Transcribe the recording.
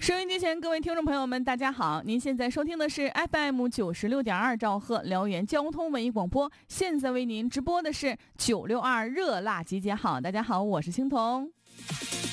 收音机前各位听众朋友们大家好，您现在收听的是 FM96.2 兆赫辽源交通文艺广播，现在为您直播的是962热辣集结号。大家好，我是青铜。